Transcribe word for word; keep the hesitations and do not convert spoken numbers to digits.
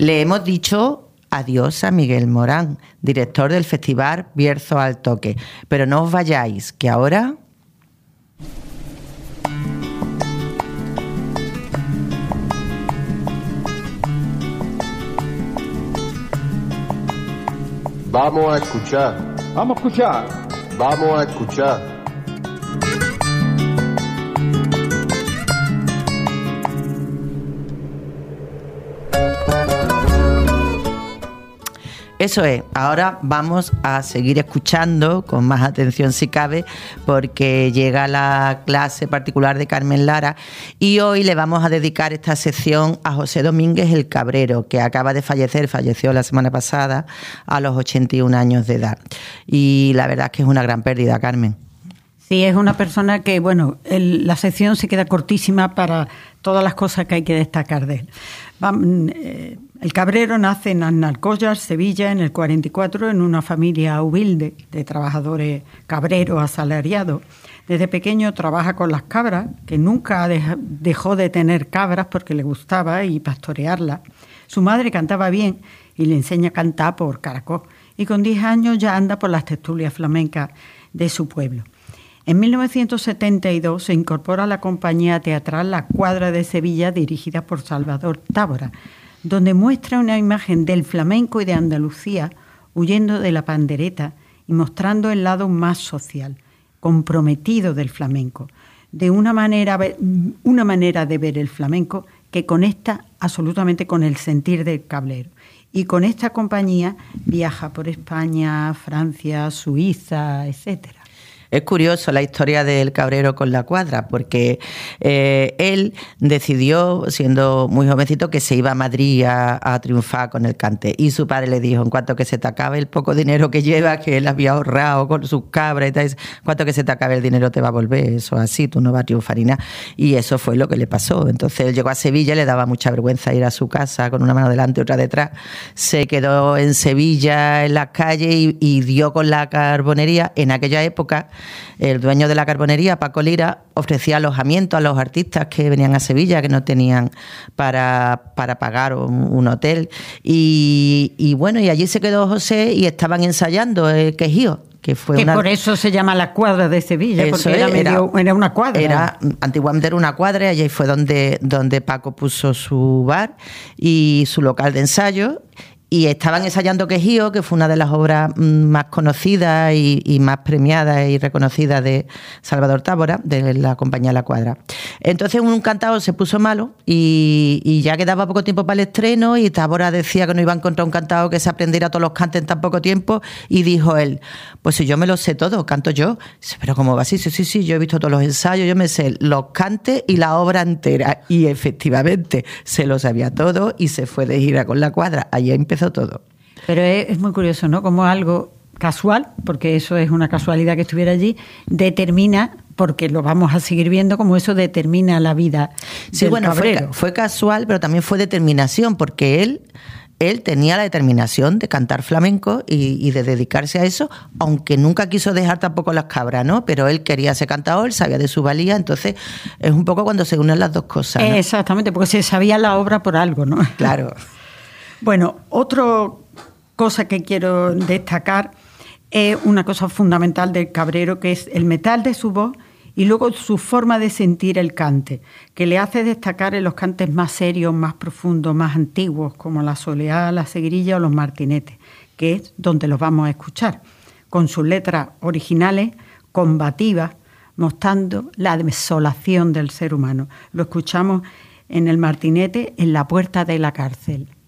Le hemos dicho adiós a Miguel Morán, director del Festival Bierzo al Toque. Pero no os vayáis, que ahora... Vamos a escuchar. Vamos a escuchar. Vamos a escuchar. Eso es, ahora vamos a seguir escuchando con más atención si cabe, porque llega la clase particular de Carmen Lara y hoy le vamos a dedicar esta sección a José Domínguez el Cabrero, que acaba de fallecer, falleció la semana pasada a los ochenta y un años de edad. Y la verdad es que es una gran pérdida, Carmen. Sí, es una persona que, bueno, el, la sección se queda cortísima para todas las cosas que hay que destacar de él. Va, eh, el Cabrero nace en Alcollar, Sevilla, en el cuarenta y cuatro, en una familia humilde de trabajadores cabreros asalariados. Desde pequeño trabaja con las cabras, que nunca dejó de tener cabras porque le gustaba y pastorearlas. Su madre cantaba bien y le enseña a cantar por Caracol. Y con diez años ya anda por las tertulias flamencas de su pueblo. En mil novecientos setenta y dos se incorpora a la compañía teatral La Cuadra de Sevilla, dirigida por Salvador Tábora, donde muestra una imagen del flamenco y de Andalucía huyendo de la pandereta y mostrando el lado más social, comprometido del flamenco, de una manera, una manera de ver el flamenco que conecta absolutamente con el sentir del cabrero. Y con esta compañía viaja por España, Francia, Suiza, etcétera. Es curioso la historia del Cabrero con La Cuadra, porque eh, él decidió, siendo muy jovencito, que se iba a Madrid a, a triunfar con el cante. Y su padre le dijo, en cuanto que se te acabe el poco dinero que lleva, que él había ahorrado con sus cabras y tal, en cuanto que se te acabe el dinero te va a volver, eso así, tú no vas a triunfar ni nada. Y eso fue lo que le pasó. Entonces él llegó a Sevilla, le daba mucha vergüenza ir a su casa con una mano delante y otra detrás. Se quedó en Sevilla, en las calles, y, y dio con la carbonería. En aquella época, el dueño de la carbonería, Paco Lira, ofrecía alojamiento a los artistas que venían a Sevilla, que no tenían para, para pagar un, un hotel. Y, y bueno, y allí se quedó José y estaban ensayando el Quejío. Que, fue que una... por eso se llama La Cuadra de Sevilla, eso porque era, era, medio, era una cuadra. Era, antiguamente era una cuadra, y allí fue donde, donde Paco puso su bar y su local de ensayo. Y estaban ensayando Quejío, que fue una de las obras más conocidas y, y más premiadas y reconocidas de Salvador Tábora, de la compañía La Cuadra. Entonces un cantador se puso malo y, y ya quedaba poco tiempo para el estreno, y Tábora decía que no iba a encontrar un cantador que se aprendiera todos los cantes en tan poco tiempo, y dijo él, pues si yo me lo sé todo, canto yo. Dice, pero ¿cómo va así? Sí, sí, sí, yo he visto todos los ensayos, yo me sé los cantes y la obra entera. Y efectivamente se lo sabía todo y se fue de gira con La Cuadra. Allí empezó todo. Pero es, es muy curioso, ¿no? Como algo casual, porque eso es una casualidad que estuviera allí, determina, porque lo vamos a seguir viendo, como eso determina la vida sí, del bueno, cabrero. Fue, fue casual, pero también fue determinación, porque él, él tenía la determinación de cantar flamenco y, y de dedicarse a eso, aunque nunca quiso dejar tampoco las cabras, ¿no? Pero él quería ser cantador, sabía de su valía, entonces es un poco cuando se unen las dos cosas, ¿no? Exactamente, porque se sabía la obra por algo, ¿no? Claro. Bueno, otra cosa que quiero destacar es una cosa fundamental del cabrero, que es el metal de su voz y luego su forma de sentir el cante, que le hace destacar en los cantes más serios, más profundos, más antiguos, como la soleá, la seguirilla o los martinetes, que es donde los vamos a escuchar, con sus letras originales, combativas, mostrando la desolación del ser humano. Lo escuchamos en el martinete, en La Puerta de la Cárcel.